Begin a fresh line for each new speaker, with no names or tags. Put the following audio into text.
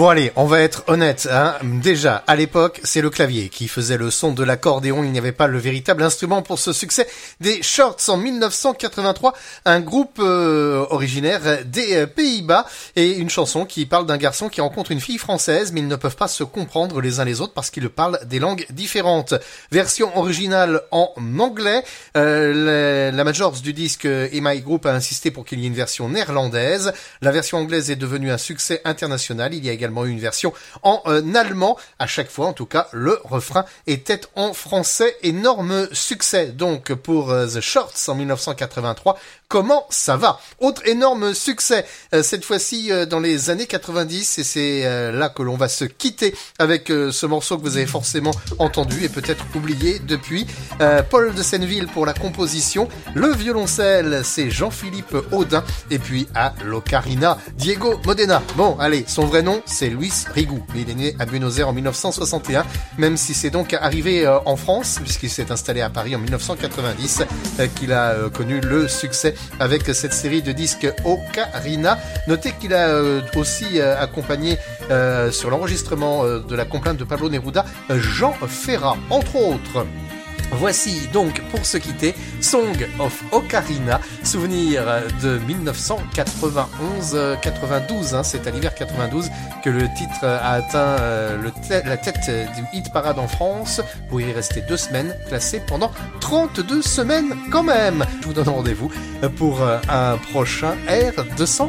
Bon allez, on va être honnête, hein. Déjà, à l'époque, c'est le clavier qui faisait le son de l'accordéon, il n'y avait pas le véritable instrument pour ce succès des Shorts en 1983, un groupe originaire des Pays-Bas et une chanson qui parle d'un garçon qui rencontre une fille française mais ils ne peuvent pas se comprendre les uns les autres parce qu'ils parlent des langues différentes. Version originale en anglais, la majors du disque EMI Group a insisté pour qu'il y ait une version néerlandaise. La version anglaise est devenue un succès international. Il y a également eu une version en allemand. À chaque fois, en tout cas, le refrain était en français. Énorme succès donc pour The Shorts en 1983. Comment ça va? Autre énorme succès, cette fois-ci dans les années 90, et c'est là que l'on va se quitter avec ce morceau que vous avez forcément entendu et peut-être oublié depuis. Paul de Senneville pour la composition, le violoncelle c'est Jean-Philippe Audin, et puis à l'ocarina, Diego Modena. Bon, allez, son vrai nom c'est Luis Rigou, il est né à Buenos Aires en 1961, même si c'est donc arrivé en France, puisqu'il s'est installé à Paris en 1990, qu'il a connu le succès avec cette série de disques Ocarina. Notez qu'il a aussi accompagné sur l'enregistrement de la complainte de Pablo Neruda Jean Ferrat, entre autres. Voici donc pour se quitter Song of Ocarina, souvenir de 1991-92, hein, c'est à l'hiver 92 que le titre a atteint la tête du hit parade en France, pour y rester 2 semaines, classé pendant 32 semaines quand même. Je vous donne rendez-vous pour un prochain R2